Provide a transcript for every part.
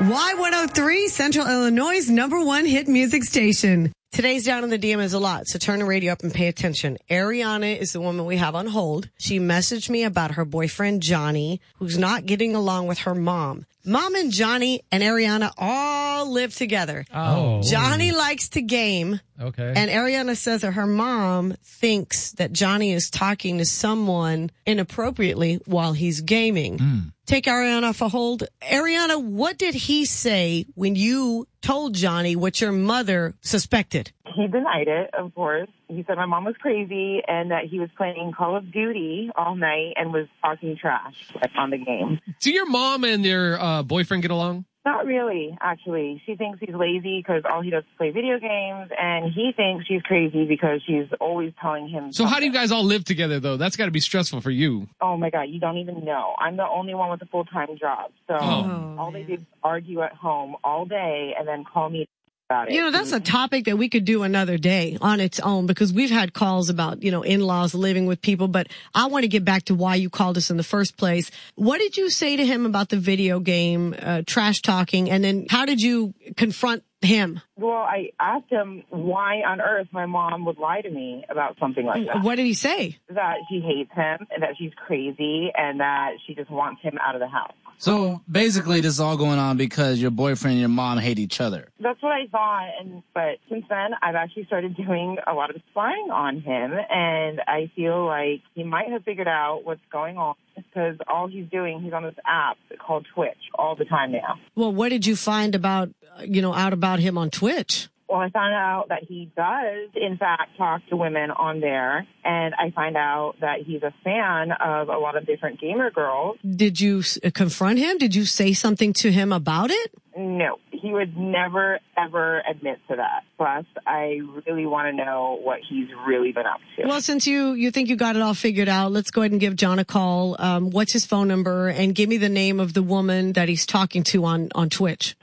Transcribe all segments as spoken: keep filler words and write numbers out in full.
Y one oh three, Central Illinois' number one hit music station. Today's Down in the D M is a lot, so turn the radio up and pay attention. Ariana is the woman we have on hold. She messaged me about her boyfriend, Johnny, who's not getting along with her mom. Mom and Johnny and Ariana all live together. Oh. Johnny likes to game. Okay. And Ariana says that her mom thinks that Johnny is talking to someone inappropriately while he's gaming. Mm. Take Ariana off a hold. Ariana, what did he say when you told Johnny what your mother suspected? He denied it, of course. He said my mom was crazy and that he was playing Call of Duty all night and was talking trash like, on the game. Do your mom and your uh, boyfriend get along? Not really, actually. She thinks he's lazy because all he does is play video games, and he thinks she's crazy because she's always telling him So something. how do you guys all live together, though? That's got to be stressful for you. Oh, my God, you don't even know. I'm the only one with a full-time job. So Oh. all they do is argue at home all day and then call me about it. You know, that's a topic that we could do another day on its own because we've had calls about, you know, in-laws living with people, but I want to get back to why you called us in the first place. What did you say to him about the video game, uh, trash talking, and then how did you confront him? Well, I asked him why on earth my mom would lie to me about something like that. What did he say? That she hates him and that she's crazy and that she just wants him out of the house. So basically, this is all going on because your boyfriend and your mom hate each other. That's what I thought, and but since then, I've actually started doing a lot of spying on him, and I feel like he might have figured out what's going on because all he's doing, he's on this app called Twitch all the time now. Well, what did you find about, you know, out about him on Twitch? Well, I found out that he does, in fact, talk to women on there, and I find out that he's a fan of a lot of different gamer girls. Did you s- confront him? Did you say something to him about it? No, he would never, ever admit to that. Plus, I really want to know what he's really been up to. Well, since you, you think you got it all figured out, let's go ahead and give John a call. Um, what's his phone number? And give me the name of the woman that he's talking to on, on Twitch.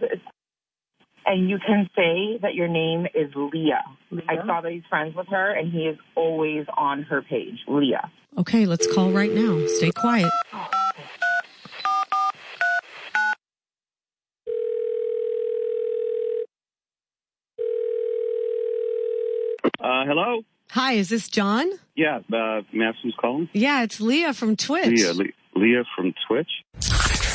And you can say that your name is Leah. Leah. I saw that he's friends with her, and he is always on her page, Leah. Okay, let's call right now. Stay quiet. Uh, hello? Hi, is this John? Yeah, uh, may I ask who's calling? Yeah, it's Leah from Twitch. Leah, Le- Leah from Twitch?